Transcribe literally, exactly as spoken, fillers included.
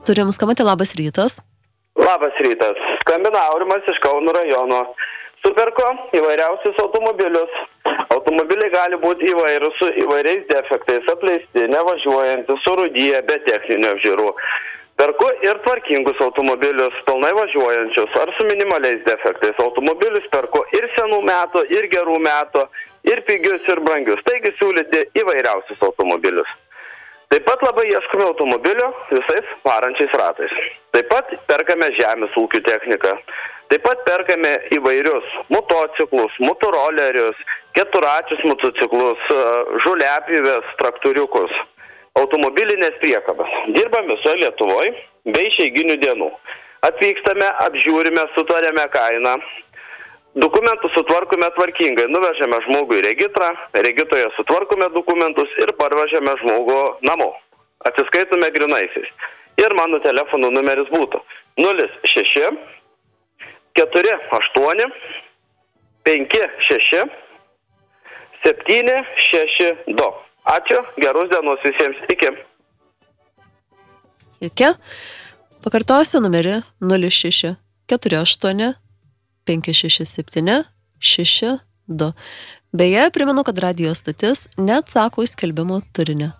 Turim skambantį, labas rytas. Labas rytas. Skambina Aurimas iš Kauno rajono. Superko įvairiausius automobilius. Automobiliai gali būti įvairūs su įvairiais defektais, apleisti, nevažiuojantys, surūdyję, be techninio apžiūrų. Perku ir tvarkingus automobilius, pilnai važiuojančius ar su minimaliais defektais. Automobilius perku ir senų metų, ir gerų metų, ir pigius, ir brangius. Taigi siūlyti įvairiausius automobilius. Taip pat labai ieškome automobilio visais varančiais ratais. Taip pat perkame žemės ūkių techniką. Taip pat perkame įvairius motociklus, motorolerius, keturačius motociklus, žoliapjūves, traktoriukus, automobilinės priekabas. Dirbame visoje Lietuvoje be išeiginių dienų. Atvykstame, apžiūrime, sutarėme kainą. Dokumentus sutvarkome tvarkingai, nuvežėme žmogų į regitrą, regitroje sutvarkome dokumentus ir parvežėme žmogų namo. Atsiskaitome grinaisiais. Ir mano telefono numeris būtų nulis šeši keturi aštuoni penki šeši septyni šeši du. Ačiū, geros dienos visiems, iki. Iki. Pakartosiu numerį nulis šeši keturi aštuoni penki šeši septyni šeši du. Beje, primenu, kad radijo stotis neatsako į skelbimo turinį.